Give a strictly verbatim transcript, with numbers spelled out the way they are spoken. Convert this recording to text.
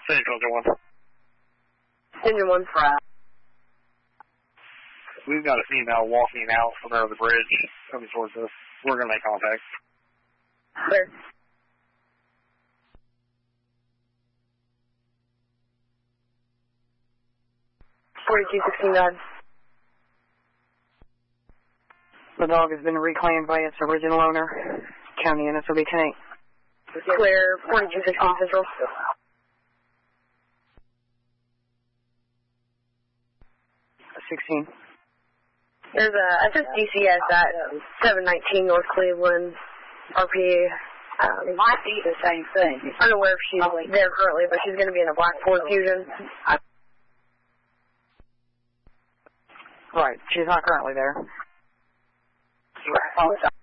Central, one. Engine one. We've got a female walking out from over the bridge, coming towards us. We're going to make contact. Clear. forty-two sixty-nine. The dog has been reclaimed by its original owner. County and S O B ten eight. Clear, forty-two sixteen Central. sixteen. There's a S S D C S at seven nineteen North Cleveland, R P. Um, it might be the same thing. I don't know where if she's Probably. there currently, but she's going to be in a Black Ford Fusion. Right, she's not currently there. Right.